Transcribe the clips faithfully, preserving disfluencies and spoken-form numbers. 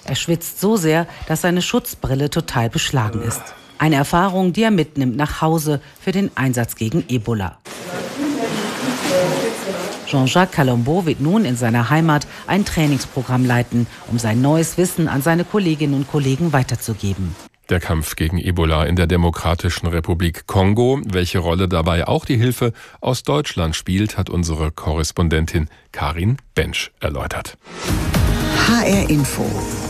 Er schwitzt so sehr, dass seine Schutzbrille total beschlagen ist. Eine Erfahrung, die er mitnimmt nach Hause für den Einsatz gegen Ebola. Jean-Jacques Calombo wird nun in seiner Heimat ein Trainingsprogramm leiten, um sein neues Wissen an seine Kolleginnen und Kollegen weiterzugeben. Der Kampf gegen Ebola in der Demokratischen Republik Kongo. Welche Rolle dabei auch die Hilfe aus Deutschland spielt, hat unsere Korrespondentin Karin Bensch erläutert. H R Info.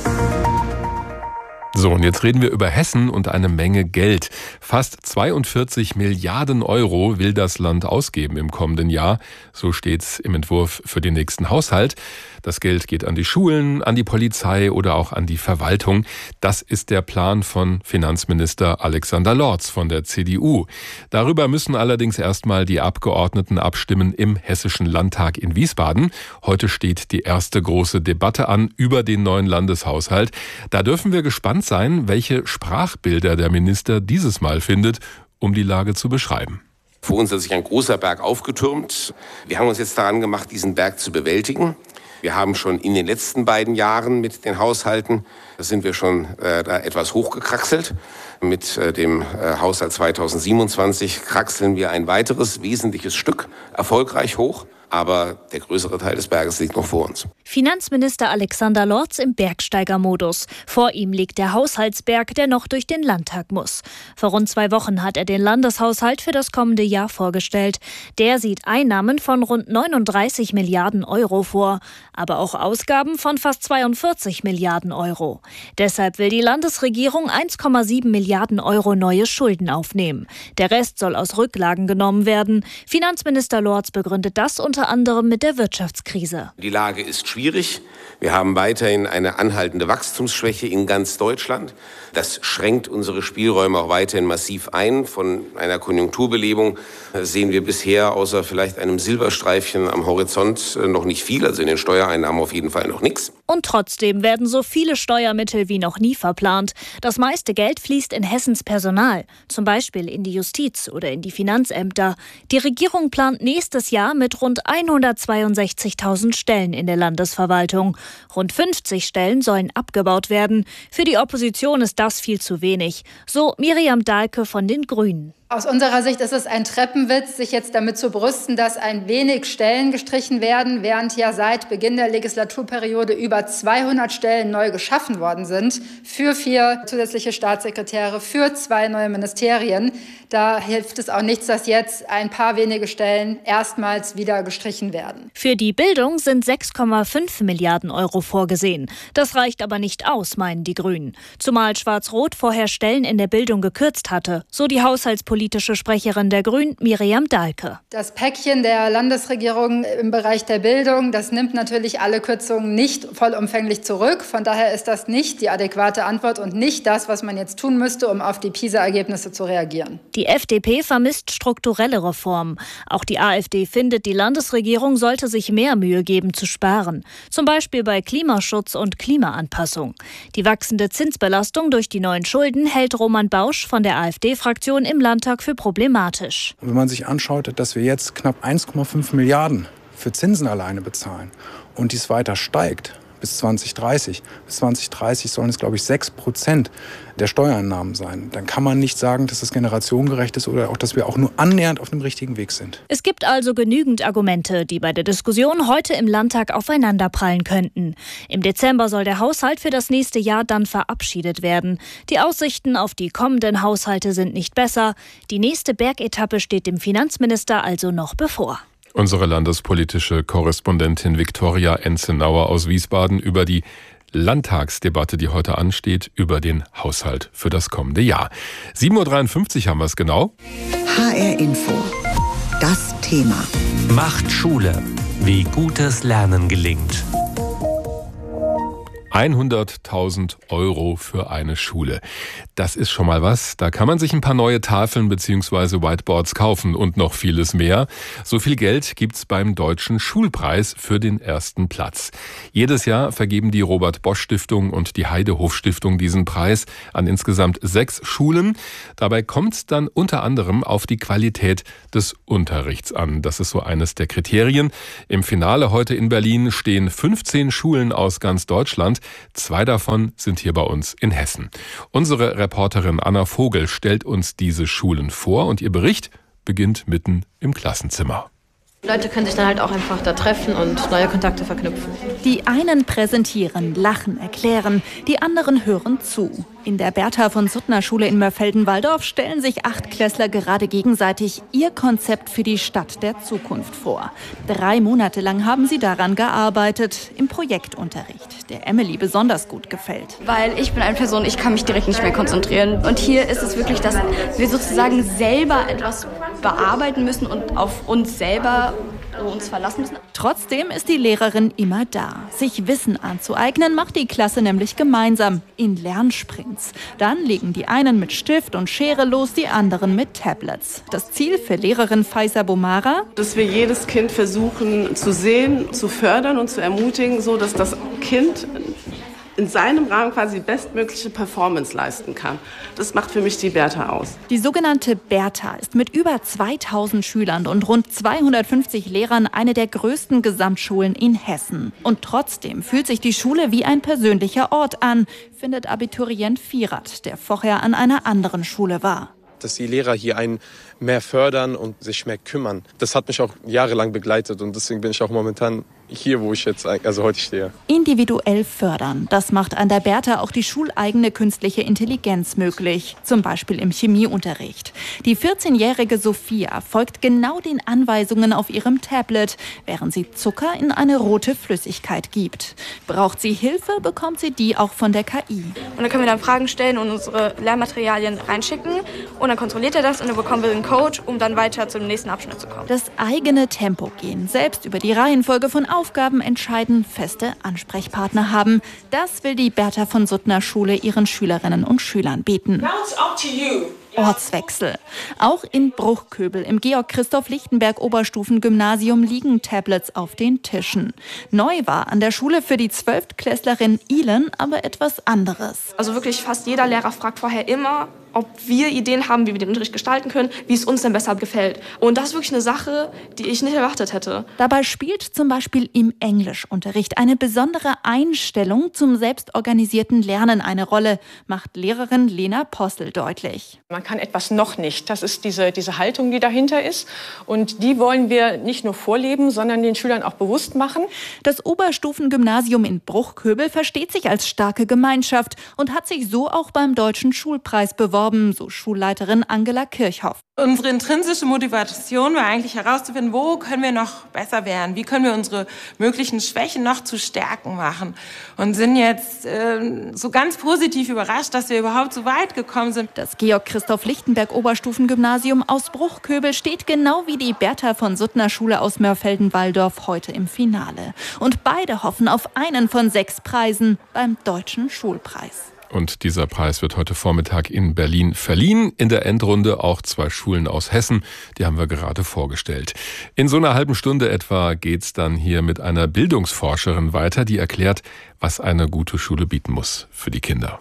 So, und jetzt reden wir über Hessen und eine Menge Geld. Fast zweiundvierzig Milliarden Euro will das Land ausgeben im kommenden Jahr. So steht's im Entwurf für den nächsten Haushalt. Das Geld geht an die Schulen, an die Polizei oder auch an die Verwaltung. Das ist der Plan von Finanzminister Alexander Lorz von der C D U. Darüber müssen allerdings erstmal die Abgeordneten abstimmen im Hessischen Landtag in Wiesbaden. Heute steht die erste große Debatte an über den neuen Landeshaushalt. Da dürfen wir gespannt sein, welche Sprachbilder der Minister dieses Mal findet, um die Lage zu beschreiben. Vor uns hat sich ein großer Berg aufgetürmt. Wir haben uns jetzt daran gemacht, diesen Berg zu bewältigen. Wir haben schon in den letzten beiden Jahren mit den Haushalten, da sind wir schon äh, da etwas hochgekraxelt. Mit äh, dem äh, Haushalt zweitausendsiebenundzwanzig kraxeln wir ein weiteres wesentliches Stück erfolgreich hoch. Aber der größere Teil des Berges liegt noch vor uns. Finanzminister Alexander Lorz im Bergsteigermodus. Vor ihm liegt der Haushaltsberg, der noch durch den Landtag muss. Vor rund zwei Wochen hat er den Landeshaushalt für das kommende Jahr vorgestellt. Der sieht Einnahmen von rund neununddreißig Milliarden Euro vor, aber auch Ausgaben von fast zweiundvierzig Milliarden Euro. Deshalb will die Landesregierung eins Komma sieben Milliarden Euro neue Schulden aufnehmen. Der Rest soll aus Rücklagen genommen werden. Finanzminister Lorz begründet das unter unter anderem mit der Wirtschaftskrise. Die Lage ist schwierig. Wir haben weiterhin eine anhaltende Wachstumsschwäche in ganz Deutschland. Das schränkt unsere Spielräume auch weiterhin massiv ein. Von einer Konjunkturbelebung sehen wir bisher außer vielleicht einem Silberstreifchen am Horizont noch nicht viel. Also in den Steuereinnahmen auf jeden Fall noch nichts. Und trotzdem werden so viele Steuermittel wie noch nie verplant. Das meiste Geld fließt in Hessens Personal, zum Beispiel in die Justiz oder in die Finanzämter. Die Regierung plant nächstes Jahr mit rund hundertzweiundsechzigtausend Stellen in der Landesverwaltung. Rund fünfzig Stellen sollen abgebaut werden. Für die Opposition ist das viel zu wenig. So Miriam Dahlke von den Grünen. Aus unserer Sicht ist es ein Treppenwitz, sich jetzt damit zu brüsten, dass ein wenig Stellen gestrichen werden, während ja seit Beginn der Legislaturperiode über zweihundert Stellen neu geschaffen worden sind, für vier zusätzliche Staatssekretäre, für zwei neue Ministerien. Da hilft es auch nichts, dass jetzt ein paar wenige Stellen erstmals wieder gestrichen werden. Für die Bildung sind sechs Komma fünf Milliarden Euro vorgesehen. Das reicht aber nicht aus, meinen die Grünen. Zumal Schwarz-Rot vorher Stellen in der Bildung gekürzt hatte, so die Haushaltspolitik. Politische Sprecherin der Grünen, Miriam Dahlke. Das Päckchen der Landesregierung im Bereich der Bildung, das nimmt natürlich alle Kürzungen nicht vollumfänglich zurück. Von daher ist das nicht die adäquate Antwort und nicht das, was man jetzt tun müsste, um auf die PISA-Ergebnisse zu reagieren. Die F D P vermisst strukturelle Reformen. Auch die AfD findet, die Landesregierung sollte sich mehr Mühe geben zu sparen. Zum Beispiel bei Klimaschutz und Klimaanpassung. Die wachsende Zinsbelastung durch die neuen Schulden hält Roman Bausch von der AfD-Fraktion im Landtag für problematisch. Wenn man sich anschaut, dass wir jetzt knapp eins Komma fünf Milliarden für Zinsen alleine bezahlen und dies weiter steigt bis zwanzig dreißig. Bis zwanzig dreißig sollen es, glaube ich, sechs Prozent der Steuereinnahmen sein. Dann kann man nicht sagen, dass das generationengerecht ist oder auch, dass wir auch nur annähernd auf dem richtigen Weg sind. Es gibt also genügend Argumente, die bei der Diskussion heute im Landtag aufeinanderprallen könnten. Im Dezember soll der Haushalt für das nächste Jahr dann verabschiedet werden. Die Aussichten auf die kommenden Haushalte sind nicht besser. Die nächste Bergetappe steht dem Finanzminister also noch bevor. Unsere landespolitische Korrespondentin Viktoria Enzenauer aus Wiesbaden über die Landtagsdebatte, die heute ansteht, über den Haushalt für das kommende Jahr. sieben Uhr dreiundfünfzig haben wir es genau. H R Info. Das Thema. Macht Schule. Wie gutes Lernen gelingt. hunderttausend Euro für eine Schule. Das ist schon mal was. Da kann man sich ein paar neue Tafeln bzw. Whiteboards kaufen und noch vieles mehr. So viel Geld gibt's beim Deutschen Schulpreis für den ersten Platz. Jedes Jahr vergeben die Robert-Bosch-Stiftung und die Heidehof-Stiftung diesen Preis an insgesamt sechs Schulen. Dabei kommt's dann unter anderem auf die Qualität des Unterrichts an. Das ist so eines der Kriterien. Im Finale heute in Berlin stehen fünfzehn Schulen aus ganz Deutschland. Land. Zwei davon sind hier bei uns in Hessen. Unsere Reporterin Anna Vogel stellt uns diese Schulen vor und ihr Bericht beginnt mitten im Klassenzimmer. Leute können sich dann halt auch einfach da treffen und neue Kontakte verknüpfen. Die einen präsentieren, lachen, erklären, die anderen hören zu. In der Bertha von Suttner Schule in Mörfelden-Walldorf stellen sich Achtklässler gerade gegenseitig ihr Konzept für die Stadt der Zukunft vor. Drei Monate lang haben sie daran gearbeitet, im Projektunterricht, der Emily besonders gut gefällt. Weil ich bin eine Person, ich kann mich direkt nicht mehr konzentrieren. Und hier ist es wirklich, dass wir sozusagen selber etwas bearbeiten müssen und auf uns selber uns verlassen müssen. Trotzdem ist die Lehrerin immer da. Sich Wissen anzueignen, macht die Klasse nämlich gemeinsam in Lernsprints. Dann legen die einen mit Stift und Schere los, die anderen mit Tablets. Das Ziel für Lehrerin Faisa Bomara? Dass wir jedes Kind versuchen zu sehen, zu fördern und zu ermutigen, so dass das Kind in seinem Rahmen quasi die bestmögliche Performance leisten kann. Das macht für mich die Bertha aus. Die sogenannte Bertha ist mit über zweitausend Schülern und rund zweihundertfünfzig Lehrern eine der größten Gesamtschulen in Hessen. Und trotzdem fühlt sich die Schule wie ein persönlicher Ort an, findet Abiturient Firat, der vorher an einer anderen Schule war. Dass die Lehrer hier einen mehr fördern und sich mehr kümmern. Das hat mich auch jahrelang begleitet und deswegen bin ich auch momentan hier, wo ich jetzt also heute stehe. Individuell fördern, das macht an der Bertha auch die schuleigene künstliche Intelligenz möglich, zum Beispiel im Chemieunterricht. Die vierzehnjährige Sophia folgt genau den Anweisungen auf ihrem Tablet, während sie Zucker in eine rote Flüssigkeit gibt. Braucht sie Hilfe, bekommt sie die auch von der K I. Und dann können wir dann Fragen stellen und unsere Lehrmaterialien reinschicken und dann kontrolliert er das und dann bekommen wir einen Code, um dann weiter zum nächsten Abschnitt zu kommen. Das eigene Tempo gehen, selbst über die Reihenfolge von Aufgaben entscheiden, feste Ansprechpartner haben. Das will die Bertha von Suttner Schule ihren Schülerinnen und Schülern bieten. Ortswechsel. Auch in Bruchköbel im Georg-Christoph-Lichtenberg-Oberstufengymnasium liegen Tablets auf den Tischen. Neu war an der Schule für die Zwölftklässlerin Ilen aber etwas anderes. Also wirklich fast jeder Lehrer fragt vorher immer, ob wir Ideen haben, wie wir den Unterricht gestalten können, wie es uns denn besser gefällt. Und das ist wirklich eine Sache, die ich nicht erwartet hätte. Dabei spielt zum Beispiel im Englischunterricht eine besondere Einstellung zum selbstorganisierten Lernen eine Rolle, macht Lehrerin Lena Possel deutlich. Man kann etwas noch nicht. Das ist diese, diese Haltung, die dahinter ist. Und die wollen wir nicht nur vorleben, sondern den Schülern auch bewusst machen. Das Oberstufengymnasium in Bruchköbel versteht sich als starke Gemeinschaft und hat sich so auch beim Deutschen Schulpreis beworben, so Schulleiterin Angela Kirchhoff. Unsere intrinsische Motivation war eigentlich herauszufinden, wo können wir noch besser werden, wie können wir unsere möglichen Schwächen noch zu Stärken machen und sind jetzt äh, so ganz positiv überrascht, dass wir überhaupt so weit gekommen sind. Das Georg-Christoph-Lichtenberg-Oberstufengymnasium aus Bruchköbel steht genau wie die Bertha von Suttner Schule aus Mörfelden-Walldorf heute im Finale. Und beide hoffen auf einen von sechs Preisen beim Deutschen Schulpreis. Und dieser Preis wird heute Vormittag in Berlin verliehen. In der Endrunde auch zwei Schulen aus Hessen. Die haben wir gerade vorgestellt. In so einer halben Stunde etwa geht's dann hier mit einer Bildungsforscherin weiter, die erklärt, was eine gute Schule bieten muss für die Kinder.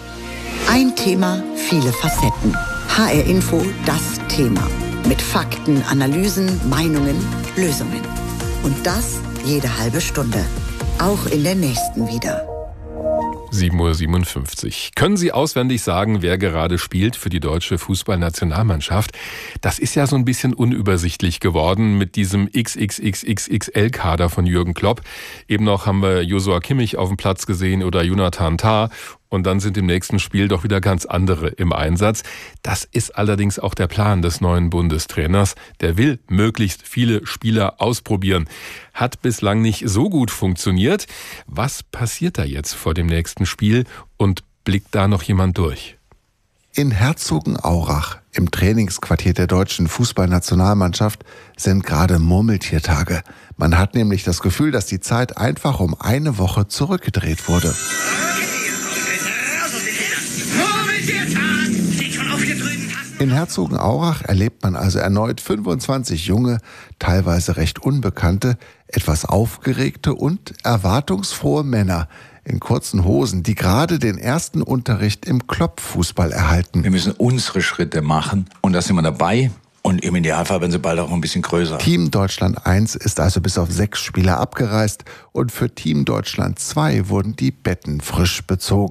Ein Thema, viele Facetten. H R Info, das Thema. Mit Fakten, Analysen, Meinungen, Lösungen. Und das jede halbe Stunde. Auch in der nächsten wieder. sieben Uhr siebenundfünfzig. Können Sie auswendig sagen, wer gerade spielt für die deutsche Fußballnationalmannschaft? Das ist ja so ein bisschen unübersichtlich geworden mit diesem X X X X X L-Kader von Jürgen Klopp. Eben noch haben wir Joshua Kimmich auf dem Platz gesehen oder Jonathan Tah. Und dann sind im nächsten Spiel doch wieder ganz andere im Einsatz. Das ist allerdings auch der Plan des neuen Bundestrainers. Der will möglichst viele Spieler ausprobieren. Hat bislang nicht so gut funktioniert. Was passiert da jetzt vor dem nächsten Spiel und blickt da noch jemand durch? In Herzogenaurach, im Trainingsquartier der deutschen Fußballnationalmannschaft, sind gerade Murmeltiertage. Man hat nämlich das Gefühl, dass die Zeit einfach um eine Woche zurückgedreht wurde. In Herzogenaurach erlebt man also erneut fünfundzwanzig junge, teilweise recht unbekannte, etwas aufgeregte und erwartungsfrohe Männer in kurzen Hosen, die gerade den ersten Unterricht im Klopp-Fußball erhalten. Wir müssen unsere Schritte machen und da sind wir dabei. Und im Idealfall werden sie bald auch ein bisschen größer. Team Deutschland eins ist also bis auf sechs Spieler abgereist und für Team Deutschland zwei wurden die Betten frisch bezogen.